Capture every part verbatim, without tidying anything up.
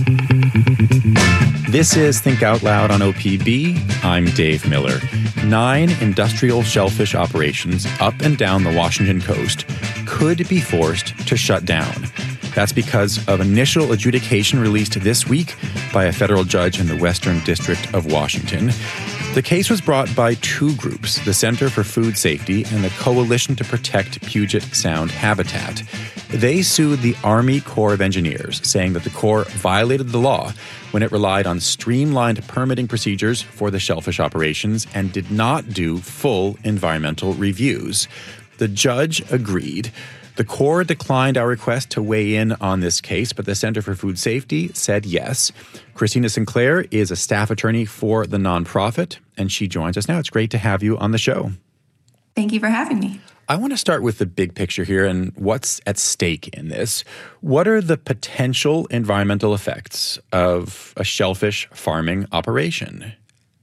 This is Think Out Loud on O P B. I'm Dave Miller. Nine industrial shellfish operations up and down the Washington coast could be forced to shut down. That's because of initial adjudication released this week by a federal judge in the Western District of Washington. The case was brought by two groups, the Center for Food Safety and the Coalition to Protect Puget Sound Habitat. They sued the Army Corps of Engineers, saying that the Corps violated the law when it relied on streamlined permitting procedures for the shellfish operations and did not do full environmental reviews. The judge agreed. The Corps declined our request to weigh in on this case, but the Center for Food Safety said yes. Christina Sinclair is a staff attorney for the nonprofit, and she joins us now. It's great to have you on the show. Thank you for having me. I want to start with the big picture here and what's at stake in this. What are the potential environmental effects of a shellfish farming operation?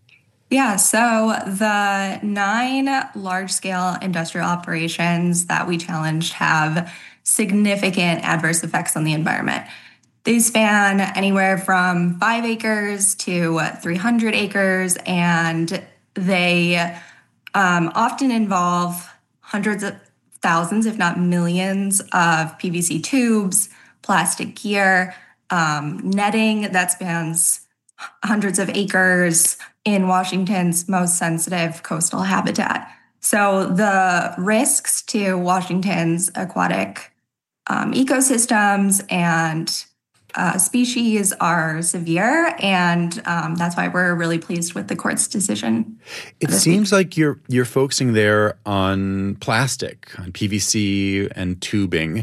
Yeah, so the nine large-scale industrial operations that we challenged have significant adverse effects on the environment. They span anywhere from five acres to three hundred acres, and they um, often involve hundreds of thousands, if not millions, of P V C tubes, plastic gear, um, netting that spans hundreds of acres in Washington's most sensitive coastal habitat. So the risks to Washington's aquatic um, ecosystems and uh, species are severe, and um, that's why we're really pleased with the court's decision. It seems like you're you're focusing there on plastic, on P V C and tubing.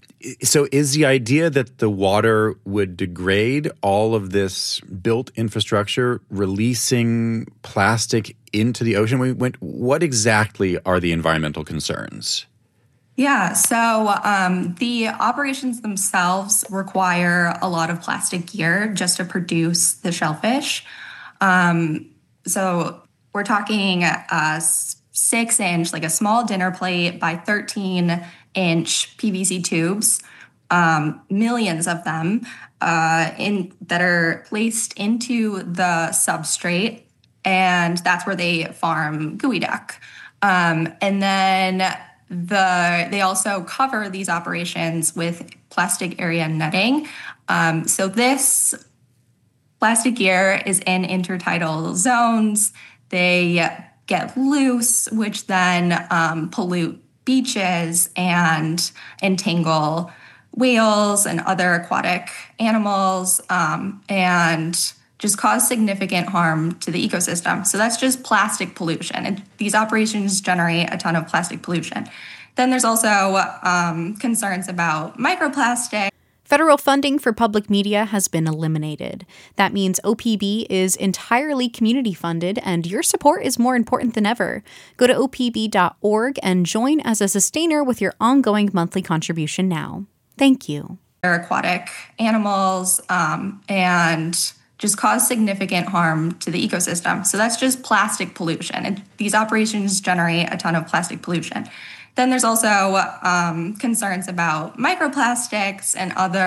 So is the idea that the water would degrade all of this built infrastructure, releasing plastic into the ocean? What exactly are the environmental concerns? Yeah, so um, the operations themselves require a lot of plastic gear just to produce the shellfish. Um, so we're talking a six inch, like a small dinner plate by thirteen inch P V C tubes, um, millions of them uh, in that are placed into the substrate, and that's where they farm geoduck. Um, and then the they also cover these operations with plastic area netting. Um, so this plastic gear is in intertidal zones. They get loose, which then um, pollute beaches and entangle whales and other aquatic animals, um, and just cause significant harm to the ecosystem. So that's just plastic pollution. And these operations generate a ton of plastic pollution. Then there's also um, concerns about microplastic. Federal funding for public media has been eliminated. That means O P B is entirely community funded, and your support is more important than ever. Go to O P B dot org and join as a sustainer with your ongoing monthly contribution now. Thank you. They're aquatic animals um, and just cause significant harm to the ecosystem. So that's just plastic pollution. And these operations generate a ton of plastic pollution. Then there's also um, concerns about microplastics and other